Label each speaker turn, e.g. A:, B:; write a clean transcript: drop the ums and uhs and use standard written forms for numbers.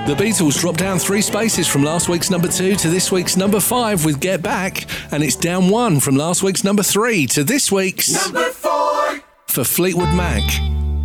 A: The Beatles dropped down 3 spaces from last week's number 2 to this week's number 5 with Get Back, and it's down 1 from last week's number 3 to this week's
B: number 4
A: for Fleetwood Mac.